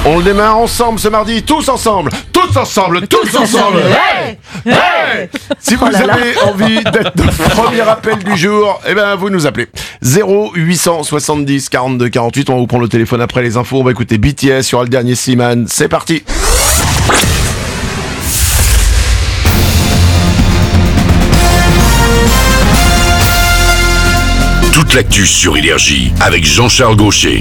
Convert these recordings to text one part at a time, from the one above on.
On le démarre ensemble ce mardi, tous ensemble, tous ensemble, tous ensemble. Hey, hey. Si vous avez envie d'être notre premier appel du jour, eh ben vous nous appelez 0870 42 48. On va vous prendre le téléphone après les infos. On va écouter BTS sur le dernier Seaman. C'est parti. Toute l'actu sur Énergie avec Jean-Charles Gaucher.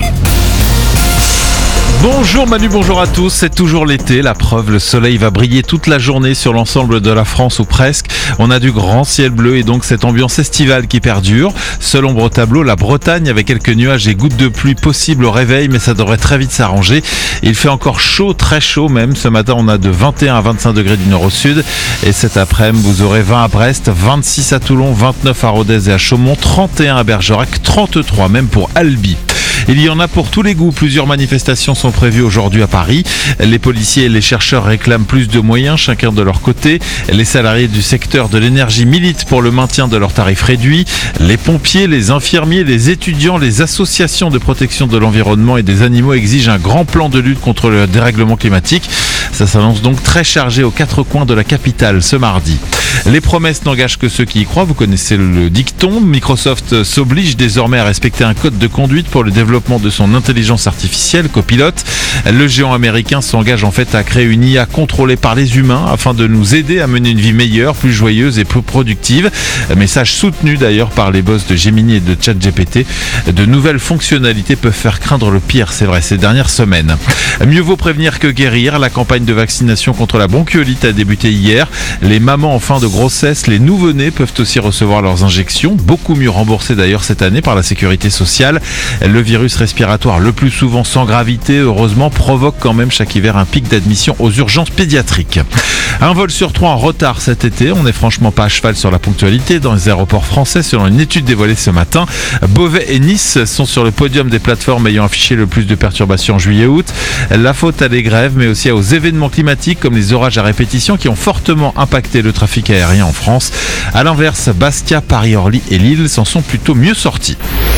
Bonjour Manu, bonjour à tous, c'est toujours l'été, la preuve, le soleil va briller toute la journée sur l'ensemble de la France ou presque. On a du grand ciel bleu et donc cette ambiance estivale qui perdure. Seul ombre au tableau, la Bretagne avec quelques nuages et gouttes de pluie possibles au réveil, mais ça devrait très vite s'arranger. Il fait encore chaud, très chaud même. Ce matin on a de 21 à 25 degrés du nord au sud et cet après-midi vous aurez 20 à Brest, 26 à Toulon, 29 à Rodez et à Chaumont, 31 à Bergerac, 33 même pour Albi. Il y en a pour tous les goûts. Plusieurs manifestations sont prévues aujourd'hui à Paris. Les policiers et les chercheurs réclament plus de moyens, chacun de leur côté. Les salariés du secteur de l'énergie militent pour le maintien de leurs tarifs réduits. Les pompiers, les infirmiers, les étudiants, les associations de protection de l'environnement et des animaux exigent un grand plan de lutte contre le dérèglement climatique. Ça s'annonce donc très chargé aux quatre coins de la capitale ce mardi. Les promesses n'engagent que ceux qui y croient. Vous connaissez le dicton. Microsoft s'oblige désormais à respecter un code de conduite pour le développement de son intelligence artificielle, Copilot. Le géant américain s'engage en fait à créer une IA contrôlée par les humains afin de nous aider à mener une vie meilleure, plus joyeuse et plus productive. Message soutenu d'ailleurs par les boss de Gemini et de ChatGPT. De nouvelles fonctionnalités peuvent faire craindre le pire, c'est vrai, ces dernières semaines. Mieux vaut prévenir que guérir. La campagne de vaccination contre la bronchiolite a débuté hier. Les mamans en fin de grossesse, les nouveau-nés peuvent aussi recevoir leurs injections, beaucoup mieux remboursées d'ailleurs cette année par la sécurité sociale. Le virus respiratoire le plus souvent sans gravité, heureusement, provoque quand même chaque hiver un pic d'admission aux urgences pédiatriques. Un vol sur 3 en retard cet été, on n'est franchement pas à cheval sur la ponctualité dans les aéroports français selon une étude dévoilée ce matin. Beauvais et Nice sont sur le podium des plateformes ayant affiché le plus de perturbations en juillet-août. La faute à des grèves mais aussi aux événements climatiques comme les orages à répétition qui ont fortement impacté le trafic aérien en France. A l'inverse, Bastia, Paris-Orly et Lille s'en sont plutôt mieux sortis.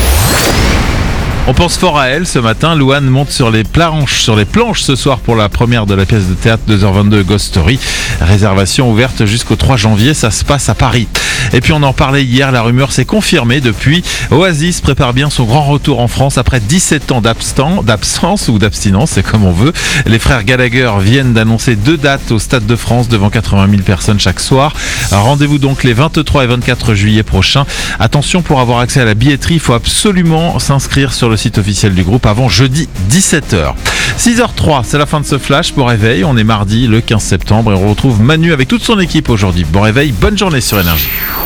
On pense fort à elle ce matin. Louane monte sur les planches ce soir pour la première de la pièce de théâtre 2h22 Ghost Story. Réservation ouverte jusqu'au 3 janvier, ça se passe à Paris. Et puis on en parlait hier, la rumeur s'est confirmée depuis. Oasis prépare bien son grand retour en France après 17 ans d'absence ou d'abstinence, c'est comme on veut. Les frères Gallagher viennent d'annoncer 2 dates au Stade de France devant 80 000 personnes chaque soir. Rendez-vous donc les 23 et 24 juillet prochains. Attention, pour avoir accès à la billetterie, il faut absolument s'inscrire sur le site officiel du groupe avant jeudi 17h. 6h03, c'est la fin de ce flash. Bon réveil, on est mardi le 15 septembre et on retrouve Manu avec toute son équipe aujourd'hui. Bon réveil, bonne journée sur Énergie.